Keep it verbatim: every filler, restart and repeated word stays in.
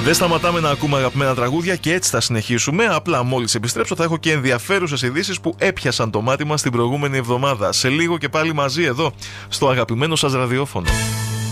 Δεν σταματάμε να ακούμε αγαπημένα τραγούδια και έτσι θα συνεχίσουμε. Απλά μόλις επιστρέψω θα έχω και ενδιαφέρουσες ειδήσεις που έπιασαν το μάτι μας την προηγούμενη εβδομάδα. Σε λίγο και πάλι μαζί εδώ στο αγαπημένο σας ραδιόφωνο.